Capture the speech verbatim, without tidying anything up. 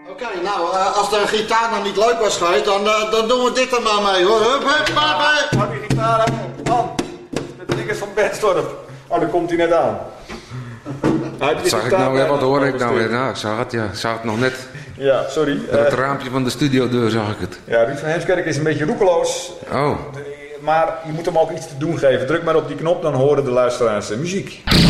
Oké, okay, nou, uh, als de gitaar nou niet leuk was geweest, dan, uh, dan doen we dit er maar mee, hoor. Hup, hup, maar bij. Hou die gitaar aan, man. Met de dinges van Bernstorp. Oh, daar komt hij net aan. Nou, zag ik nou weer, wat hoor ik nou weer? Nou, ik zag het, ja. Ik zag het nog net. Ja, sorry. Met het raampje van de studiodeur zag ik het. Ja, Ruud van Heemskerk is een beetje roekeloos. Oh. Maar je moet hem ook iets te doen geven. Druk maar op die knop, dan horen de luisteraars de muziek.